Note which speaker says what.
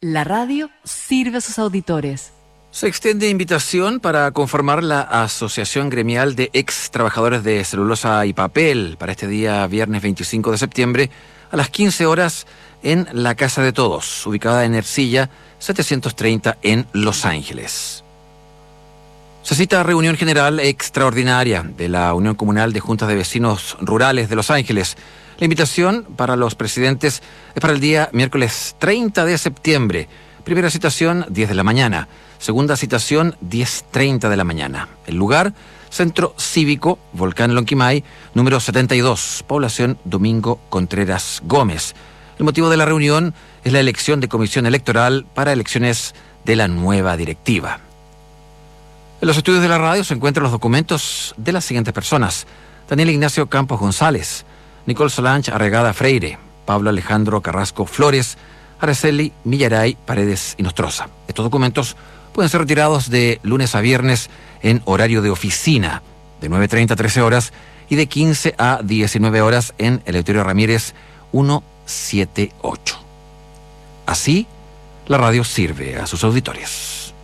Speaker 1: La radio sirve a sus auditores.
Speaker 2: Se extiende invitación para conformar la Asociación Gremial de Ex Trabajadores de Celulosa y Papel para este día viernes 25 de septiembre a las 15 horas en la Casa de Todos, ubicada en Ercilla 730 en Los Ángeles. Se cita reunión general extraordinaria de la Unión Comunal de Juntas de Vecinos Rurales de Los Ángeles. La invitación para los presidentes es para el día miércoles 30 de septiembre. Primera citación, 10 de la mañana. Segunda citación, 10:30 de la mañana. El lugar, Centro Cívico, Volcán Lonquimay, número 72, población Domingo Contreras Gómez. El motivo de la reunión es la elección de comisión electoral para elecciones de la nueva directiva. En los estudios de la radio se encuentran los documentos de las siguientes personas: Daniel Ignacio Campos González, Nicole Solange Arregada Freire, Pablo Alejandro Carrasco Flores, Araceli Millaray Paredes y Nostroza. Estos documentos pueden ser retirados de lunes a viernes en horario de oficina, de 9:30 a 13 horas y de 15 a 19 horas en Eleuterio Ramírez 178. Así, la radio sirve a sus auditores.